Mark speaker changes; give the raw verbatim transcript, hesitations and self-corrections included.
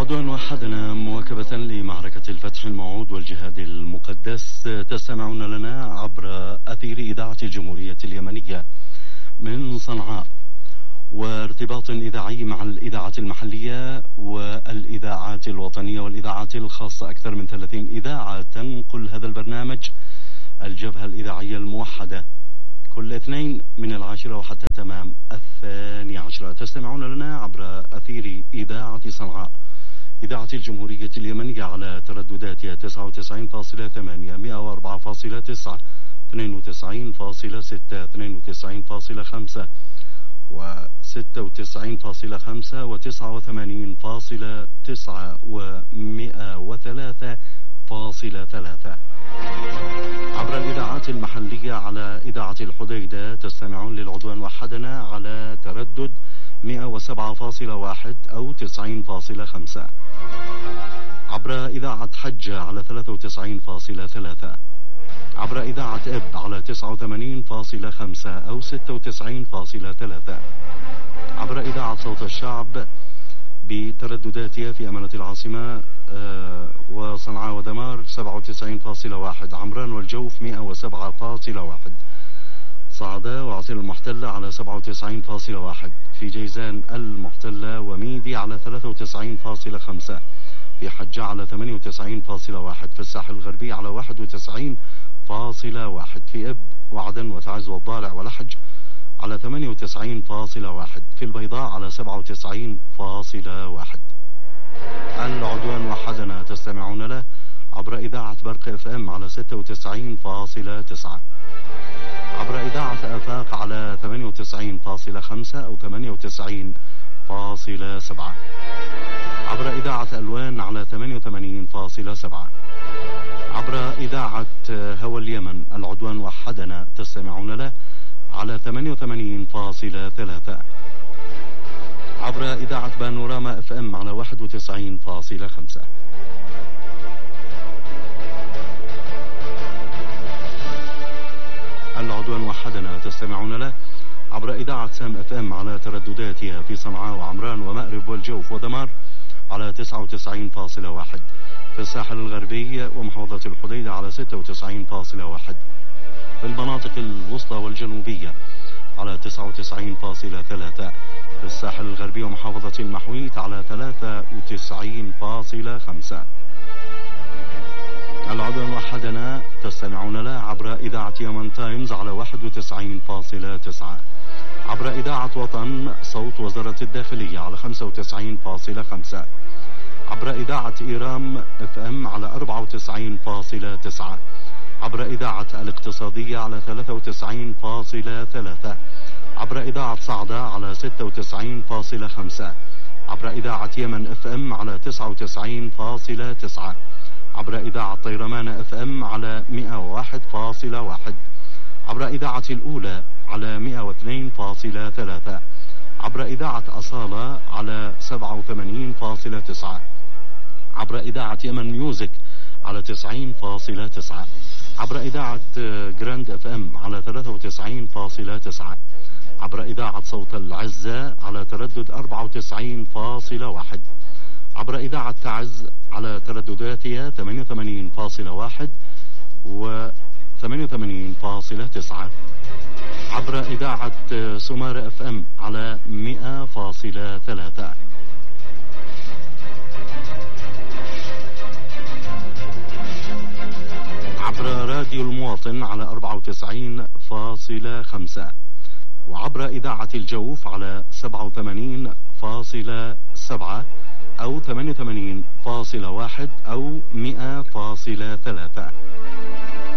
Speaker 1: العدوان وحدنا مواكبة لمعركة الفتح الموعود والجهاد المقدس. تستمعون لنا عبر أثير إذاعة الجمهورية اليمنية من صنعاء، وارتباط إذاعي مع الإذاعة المحلية والإذاعات الوطنية والإذاعات الخاصة. أكثر من ثلاثين إذاعة تنقل هذا البرنامج، الجبهة الإذاعية الموحدة، كل اثنين من العاشرة وحتى تمام الثاني عشرة. تستمعون لنا عبر أثير إذاعة صنعاء، إذاعة الجمهورية اليمنية، على تردداتها تسعة وتسعين فاصلة ثمانية، مئة وأربعة فاصلة تسعة، اثنين وتسعين فاصلة ستة، اثنين وتسعين فاصلة خمسة، وستة وتسعين فاصلة خمسة، وتسعة وثمانين فاصلة تسعة، ومئة وثلاثة فاصلة ثلاثة. عبر الإذاعات المحلية على إذاعة الحديدة تستمعون للعدوان وحدنا على تردد مئة وسبعة فاصلة واحد أو تسعين فاصلة خمسة. عبر إذاعة حجة على ثلاثة وتسعين فاصلة ثلاثة. عبر إذاعة إب على تسعة وثمانين فاصلة خمسة أو ستة وتسعين فاصلة ثلاثة. عبر إذاعة صوت الشعب بتردداتها في أمانة العاصمة آه وصنعاء ودمار سبعة وتسعين فاصلة واحد، عمران والجوف مئة وسبعة فاصلة واحد، صعدة وعسير المحتلة على سبعة وتسعين فاصلة واحد، في جيزان المحتلة وميدي على ثلاثة وتسعين فاصلة خمسة، في حجة على ثمانية وتسعين فاصلة واحد، في الساحل الغربي على واحد وتسعين فاصلة واحد، في إب وعدن وتعز والضالع ولحج على ثمانية وتسعين فاصلة واحد، في البيضاء على سبعة وتسعين فاصلة واحد. العدوان وحدنا تستمعون له عبر إذاعة برق اف ام على ستة وتسعين فاصلة تسعة، عبر إذاعة آفاق على ثمانية وتسعين فاصلة خمسة أو ثمانية وتسعين فاصلة سبعة، عبر إذاعة ألوان على ثمانية وثمانين فاصلة سبعة، عبر إذاعة هوى اليمن العدوان وحدنا تستمعون له على ثمانية وثمانين فاصلة ثلاثة، عبر إذاعة بانوراما اف ام على واحد وتسعين فاصلة خمسة. العدوان وحدنا تستمعون له عبر إذاعة سام اف ام على تردداتها في صنعاء وعمران ومأرب والجوف ودمار على تسعة وتسعين فاصلة واحد، في الساحل الغربي ومحافظة الحديدة على ستة وتسعين فاصلة واحد، في المناطق الوسطى والجنوبية على تسعة وتسعين فاصلة ثلاثة، في الساحل الغربي ومحافظة المحويت على ثلاثة وتسعين فاصلة خمسة. العدوان وحدنا تستمعون له عبر إذاعة يمن تايمز على واحد وتسعين فاصلة تسعة، عبر إذاعة وطن صوت وزارة الداخلية على خمسة وتسعين فاصلة خمسة، عبر إذاعة إيرام اف ام على أربعة وتسعين فاصلة تسعة، عبر إذاعة الاقتصادية على ثلاثة وتسعين فاصلة ثلاثة، عبر إذاعة صعدة على ستة وتسعين فاصلة خمسة، عبر إذاعة يمن اف ام على تسعة وتسعين فاصلة تسعة، عبر إذاعة طيرمان اف ام على مئة وواحد فاصلة واحد، عبر إذاعة الأولى على مئة واثنين فاصلة ثلاثة، عبر إذاعة أصالة على سبعة وثمانين فاصلة تسعة، عبر إذاعة يمن ميوزك على تسعين فاصلة تسعة، عبر إذاعة جراند اف ام على ثلاثة وتسعين فاصلة تسعة، عبر إذاعة صوت العزة على تردد أربعة وتسعين فاصلة واحد، عبر إذاعة تعز على تردداتها ثمانية وثمانين فاصلة واحد و ثمانية وثمانين فاصلة تسعة، عبر إذاعة سمارة اف ام على مئة فاصلة ثلاثة. عبر راديو المواطن على أربعة وتسعين فاصلة خمسة، وعبر إذاعة الجوف على سبعة وثمانين فاصلة سبعة أو ثمانية وثمانين فاصلة واحد أو مئة فاصلة ثلاثة.